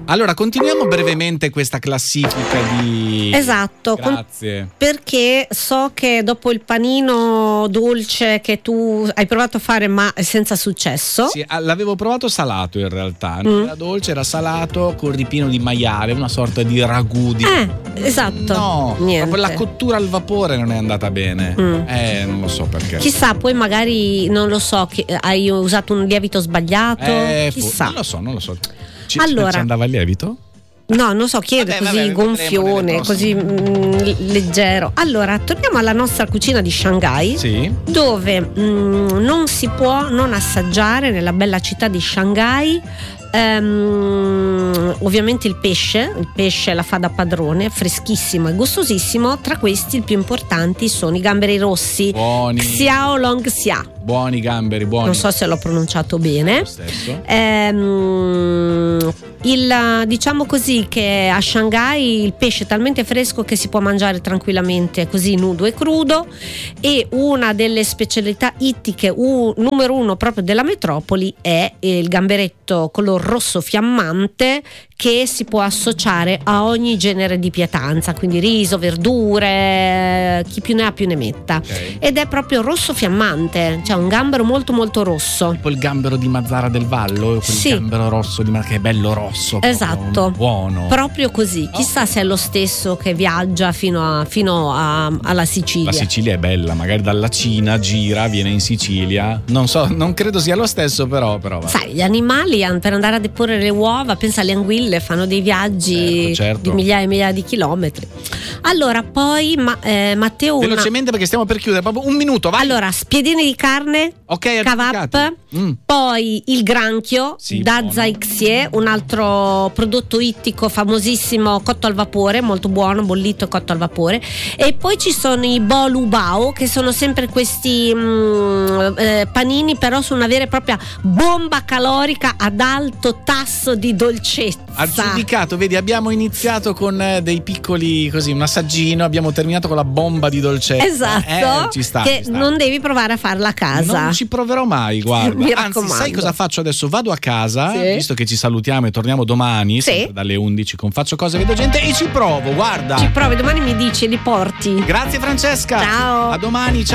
Allora, continuiamo brevemente questa classifica di... Esatto. Grazie. Perché so che dopo il panino dolce che tu hai provato a fare ma senza successo. Sì, l'avevo provato salato in realtà. Non era dolce, era salato con ripieno di maiale, una sorta di ragù di... Esatto. No, niente. la cottura al vapore non è andata bene. Non lo so perché. Chissà, poi magari non lo so, che hai usato un lievito sbagliato. Chissà. Non lo so. Ci andava il lievito? No, non so, chiedo così gonfione, così leggero. Allora, torniamo alla nostra cucina di Shanghai, sì, dove non si può non assaggiare nella bella città di Shanghai ovviamente il pesce la fa da padrone, freschissimo e gustosissimo. Tra questi, i più importanti sono i gamberi rossi, buoni, Xiao Long Xia. Buoni gamberi, buoni. Non so se l'ho pronunciato bene. Diciamo così che a Shanghai il pesce è talmente fresco che si può mangiare tranquillamente così nudo e crudo, e una delle specialità ittiche numero uno proprio della metropoli è il gamberetto color rosso fiammante, che si può associare a ogni genere di pietanza, quindi riso, verdure, chi più ne ha più ne metta. Ed è proprio rosso fiammante, cioè un gambero molto molto rosso, tipo il gambero di Mazzara del Vallo, quel gambero rosso che è bello rosso, esatto, buono, proprio così. Chissà se è lo stesso che viaggia fino alla Sicilia. La Sicilia è bella, magari dalla Cina gira, viene in Sicilia, non so, non credo sia lo stesso, però sai, gli animali per andare a deporre le uova, pensa alle anguille, fanno dei viaggi certo. di migliaia e migliaia di chilometri. Allora, poi Matteo, velocemente perché stiamo per chiudere, proprio un minuto, vai. Allora, spiedini di carne, kebab, poi il granchio, Dazai Xie, un altro prodotto ittico famosissimo, cotto al vapore, molto buono, bollito e cotto al vapore. E poi ci sono i bolu bao, che sono sempre questi panini, però su una vera e propria bomba calorica ad alto tasso di dolcezza. Ha giudicato, vedi, abbiamo iniziato con dei piccoli così, un assaggino, abbiamo terminato con la bomba di dolcezza. Esatto, ci sta. Non devi provare a farla a casa. Non ci proverò mai, guarda. Mi Anzi, sai cosa faccio adesso? Vado a casa, visto che ci salutiamo e torniamo domani, sempre dalle 11 con Faccio Cose Vedo Gente, e ci provo, guarda. Ci provi, domani mi dici, li porti. Grazie Francesca. Ciao. A domani, ciao.